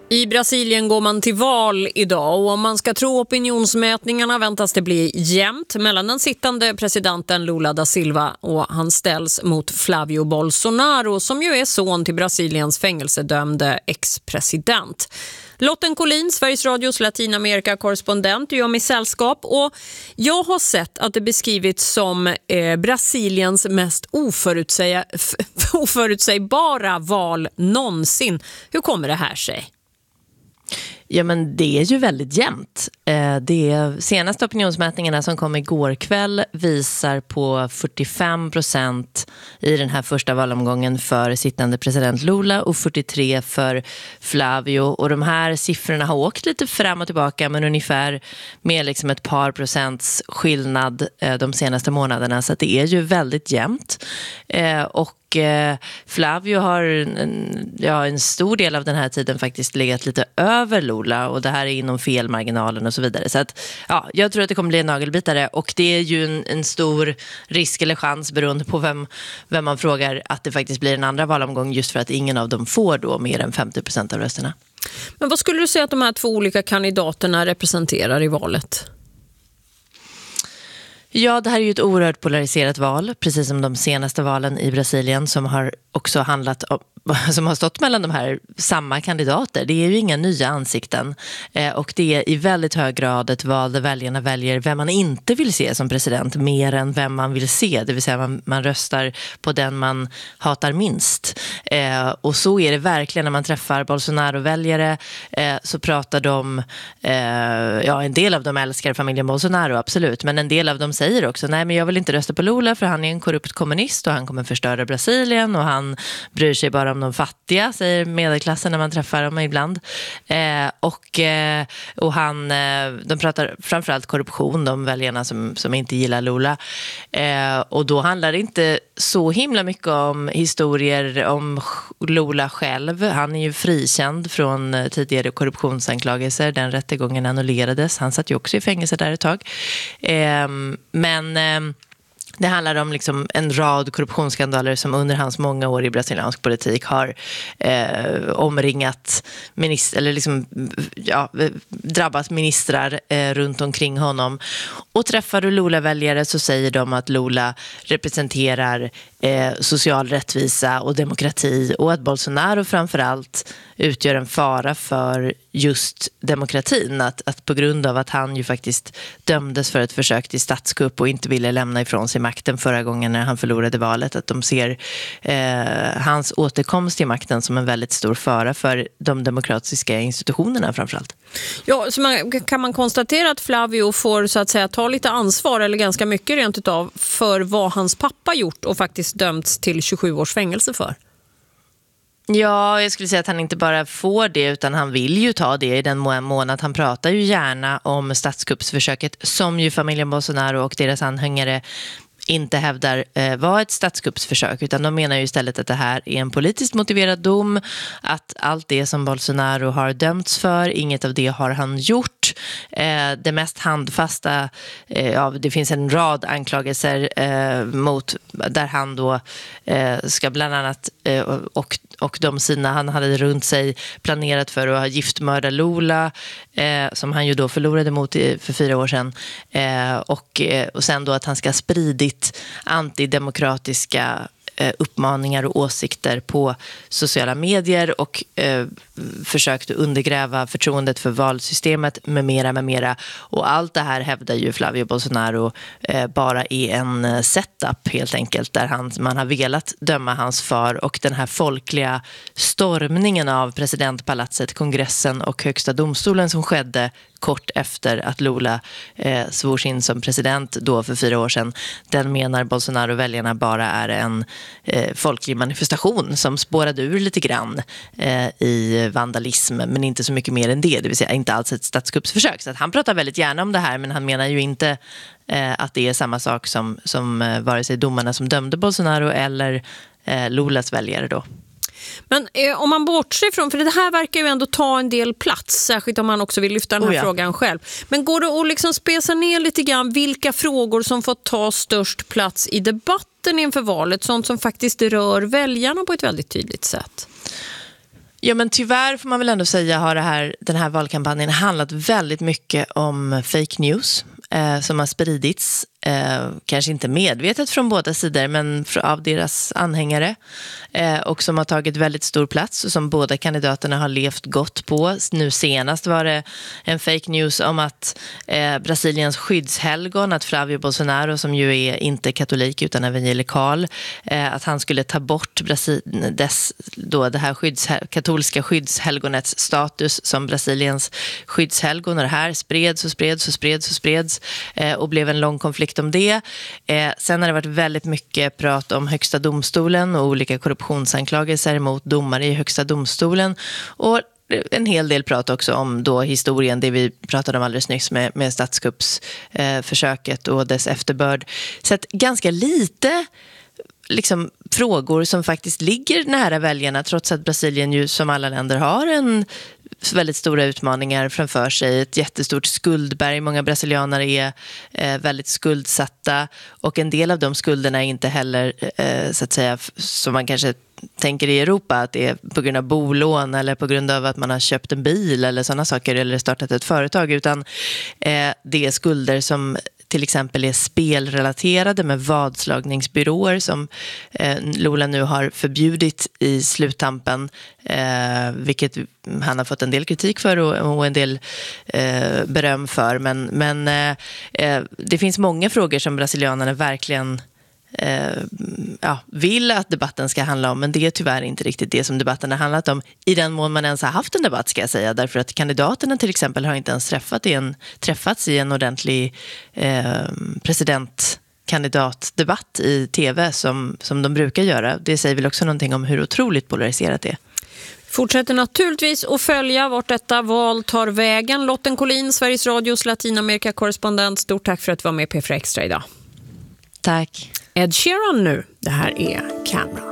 I Brasilien går man till val idag och om man ska tro opinionsmätningarna väntas det bli jämnt mellan den sittande presidenten Lula da Silva och han ställs mot Flavio Bolsonaro som ju är son till Brasiliens fängelsedömde ex-president. Lotten Collin, Sveriges Radios Latinamerika-korrespondent, gör mig sällskap och jag har sett att det beskrivits som Brasiliens mest oförutsägbara val någonsin. Hur kommer det här sig? Ja, men det är ju väldigt jämnt. De senaste opinionsmätningarna som kom igår kväll visar på 45% i den här första valomgången för sittande president Lula och 43% för Flavio. Och de här siffrorna har åkt lite fram och tillbaka men ungefär med liksom ett par procents skillnad de senaste månaderna. Så att det är ju väldigt jämnt. Och Flavio har en stor del av den här tiden faktiskt legat lite över Lula och det här är inom felmarginalen och så vidare. Så att, jag tror att det kommer bli en nagelbitare och det är ju en stor risk eller chans beroende på vem man frågar att det faktiskt blir en andra valomgång just för att ingen av dem får då mer än 50% av rösterna. Men vad skulle du säga att de här två olika kandidaterna representerar i valet? Ja, det här är ju ett oerhört polariserat val, precis som de senaste valen i Brasilien som har också handlat om, som har stått mellan de här samma kandidater. Det är ju inga nya ansikten och det är i väldigt hög grad ett val där väljarna väljer vem man inte vill se som president mer än vem man vill se. Det vill säga man röstar på den man hatar minst. Och så är det verkligen när man träffar Bolsonaro-väljare så pratar de, en del av dem älskar familjen Bolsonaro, absolut. Men en del av dem säger också, nej men jag vill inte rösta på Lula för han är en korrupt kommunist och han kommer förstöra Brasilien och han bryr sig bara om de fattiga, säger medelklassen när man träffar dem ibland. De pratar framförallt korruption, de väljarna som inte gillar Lula. Och då handlar det inte så himla mycket om historier om Lula själv. Han är ju frikänd från tidigare korruptionsanklagelser. Den rättegången annullerades. Han satt ju också i fängelse där ett tag. Men det handlar om liksom en rad korruptionsskandaler som under hans många år i brasiliansk politik har omringat drabbat ministrar runt omkring honom. Och träffar du Lula-väljare så säger de att Lula representerar social rättvisa och demokrati och att Bolsonaro framförallt utgör en fara för just demokratin. Att på grund av att han ju faktiskt dömdes för ett försök till statskupp och inte ville lämna ifrån sig makten förra gången när han förlorade valet, att de ser hans återkomst till makten som en väldigt stor fara för de demokratiska institutionerna framförallt. Ja, så kan man konstatera att Flavio får så att säga ta lite ansvar eller ganska mycket rent utav för vad hans pappa gjort och faktiskt dömts till 27 års fängelse för? Ja, jag skulle säga att han inte bara får det utan han vill ju ta det i den mån att han pratar ju gärna om statskuppsförsöket som ju familjen Bolsonaro och deras anhängare inte hävdar var ett statskuppsförsök utan de menar ju istället att det här är en politiskt motiverad dom, att allt det som Bolsonaro har dömts för, inget av det har han gjort. Det mest handfasta, det finns en rad anklagelser mot där han då ska bland annat och de sina han hade runt sig planerat för att ha giftmörda Lula som han ju då förlorade mot för 4 år sedan och sen då att han ska ha spridit antidemokratiska uppmaningar och åsikter på sociala medier och försökte undergräva förtroendet för valsystemet med mera. Och allt det här hävdar ju Flavio Bolsonaro bara är en setup helt enkelt där man har velat döma hans far och den här folkliga stormningen av presidentpalatset, kongressen och högsta domstolen som skedde kort efter att Lula svors in som president då för 4 år sedan. Den menar Bolsonaro-väljarna bara är en folklig manifestation som spårade ur lite grann i vandalism men inte så mycket mer än det. Det vill säga inte alls ett statskuppsförsök. Så att han pratar väldigt gärna om det här men han menar ju inte att det är samma sak som vare sig domarna som dömde Bolsonaro eller Lulas väljare då. Men om man bortser från, för det här verkar ju ändå ta en del plats, särskilt om man också vill lyfta den här frågan själv. Men går det att liksom spesa ner lite grann vilka frågor som får ta störst plats i debatten inför valet, sånt som faktiskt rör väljarna på ett väldigt tydligt sätt? Ja, men tyvärr får man väl ändå säga har den här valkampanjen handlat väldigt mycket om fake news som har spridits. Kanske inte medvetet från båda sidor, men av deras anhängare, och som har tagit väldigt stor plats och som båda kandidaterna har levt gott på. Nu senast var det en fake news om att Brasiliens skyddshelgon, att Flavio Bolsonaro, som ju är inte katolik utan evangelikal, att han skulle ta bort det här katolska skyddshelgonets status som Brasiliens skyddshelgon, och det här spreds och blev en lång konflikt om det. Sen har det varit väldigt mycket prat om högsta domstolen och olika korruptionsanklagelser mot domare i högsta domstolen, och en hel del prat också om då historien, det vi pratade om alldeles nyss med statskuppsförsöket och dess efterbörd. Så att ganska lite liksom frågor som faktiskt ligger nära väljarna, trots att Brasilien ju som alla länder har en väldigt stora utmaningar framför sig, ett jättestort skuldberg. Många brasilianer är väldigt skuldsatta, och en del av de skulderna är inte heller så att säga som man kanske tänker i Europa, att det är på grund av bolån eller på grund av att man har köpt en bil eller sådana saker eller startat ett företag, utan det är skulder som till exempel är spelrelaterade med vadslagningsbyråer som Lula nu har förbjudit i sluttampen, vilket han har fått en del kritik för och en del beröm för. Men det finns många frågor som brasilianerna verkligen vill att debatten ska handla om, men det är tyvärr inte riktigt det som debatten har handlat om, i den mån man ens har haft en debatt, ska jag säga, därför att kandidaterna till exempel har inte ens träffats i en ordentlig presidentkandidatdebatt i tv som de brukar göra. Det säger väl också någonting om hur otroligt polariserat det är. Fortsätter naturligtvis att följa vart detta val tar vägen. Lotten Collin, Sveriges Radios Latinamerika-korrespondent, stort tack för att du var med på P4 Extra idag. Tack. Ed Sheeran nu, det här är Camera.